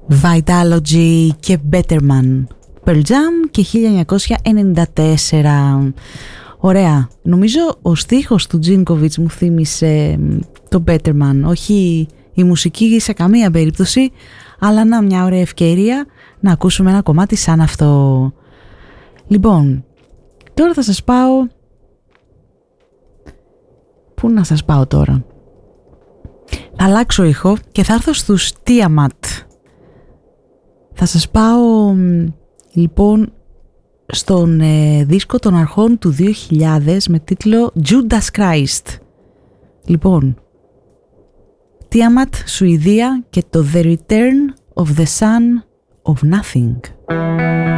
Vitalogy και Betterman, Pearl Jam και 1994. Ωραία, νομίζω ο στίχος του Τζίνκοβιτς μου θύμισε το Betterman, όχι η μουσική σε καμία περίπτωση, αλλά να, μια ωραία ευκαιρία να ακούσουμε ένα κομμάτι σαν αυτό. Λοιπόν, τώρα θα σας πάω... Πού να σας πάω τώρα? Θα αλλάξω ήχο και θα έρθω στους Tiamat. Θα σας πάω λοιπόν στον δίσκο των αρχών του 2000 με τίτλο Judas Christ. Λοιπόν, Tiamat, Σουηδία και το The Return of the Son of Nothing.